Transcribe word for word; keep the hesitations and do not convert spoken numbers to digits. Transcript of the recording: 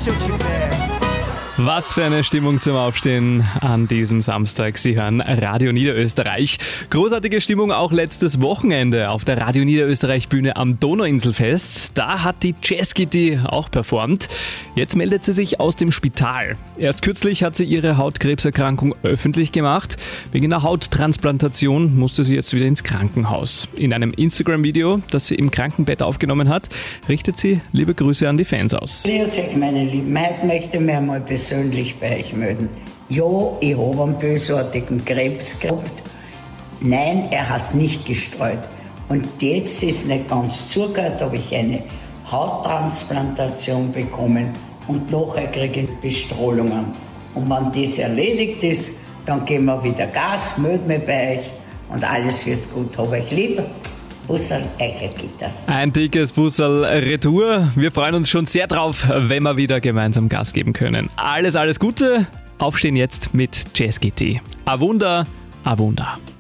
Was für eine Stimmung zum Aufstehen an diesem Samstag. Sie hören Radio Niederösterreich. Großartige Stimmung auch letztes Wochenende auf der Radio Niederösterreich Bühne am Donauinselfest. Da hat die Jazz Kitty auch performt. Jetzt meldet sie sich aus dem Spital. Erst kürzlich hat sie ihre Hautkrebserkrankung öffentlich gemacht. Wegen einer Hauttransplantation musste sie jetzt wieder ins Krankenhaus. In einem Instagram-Video, das sie im Krankenbett aufgenommen hat, richtet sie liebe Grüße an die Fans aus. Grüß euch, meine Lieben. Heute möchte ich mich einmal persönlich bei euch melden. Ja, ich habe einen bösartigen Krebs gehabt. Nein, er hat nicht gestreut. Und jetzt ist nicht ganz zugehört, habe ich eine Hauttransplantation bekommen und nachher kriege ich Bestrahlungen. Und wenn das erledigt ist, dann geben wir wieder Gas, melden wir bei euch und alles wird gut. Hab euch lieb. Busserl, Eichergitter. Ein dickes Busserl Retour. Wir freuen uns schon sehr drauf, wenn wir wieder gemeinsam Gas geben können. Alles, alles Gute. Aufstehen jetzt mit Jazz Kitty. A Wunder, a Wunder.